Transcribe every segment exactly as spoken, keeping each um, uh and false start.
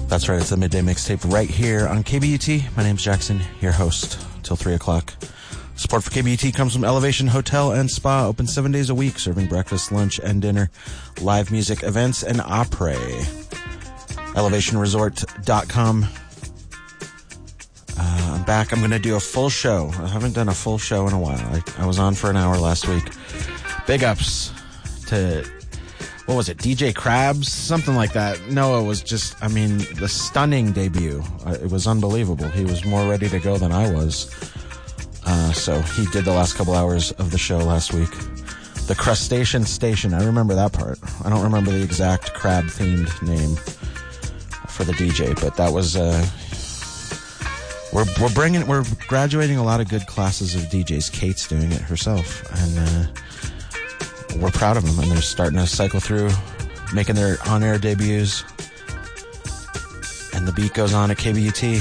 That's right, it's the Midday Mixtape right here on K B U T. My name's Jackson, your host, till three o'clock. Support for K B U T comes from Elevation Hotel and Spa, open seven days a week, serving breakfast, lunch, and dinner, live music, events, and opera. elevation resort dot com. Uh, I'm back. I'm going to do a full show. I haven't done a full show in a while. I, I was on for an hour last week. Big ups to... What was it, D J Krabs? Something like that. Noah was just, I mean, the stunning debut. Uh, it was unbelievable. He was more ready to go than I was. Uh, so he did the last couple hours of the show last week. The Crustacean Station. I remember that part. I don't remember the exact crab-themed name for the D J, but that was, uh, we're, we're bringing, we're graduating a lot of good classes of D Js. Kate's doing it herself. And, uh, we're proud of them, and they're starting to cycle through, making their on-air debuts. And the beat goes on at K B U T.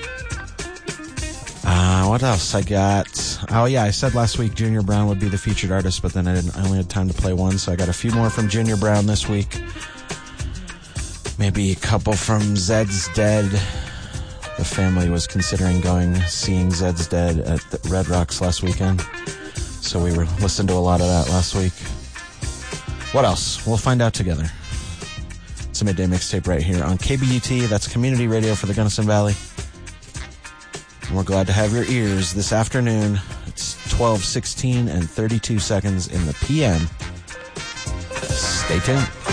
Uh, what else I got? Oh, yeah, I said last week Junior Brown would be the featured artist, but then I didn't. I only had time to play one, so I got a few more from Junior Brown this week. Maybe a couple from Zed's Dead. The family was considering going, seeing Zed's Dead at the Red Rocks last weekend. So we were listening to a lot of that last week. What else? We'll find out together. It's a Midday Mixtape right here on K B U T. That's community radio for the Gunnison Valley. And we're glad to have your ears this afternoon. It's twelve sixteen and thirty-two seconds in the P M. Stay tuned.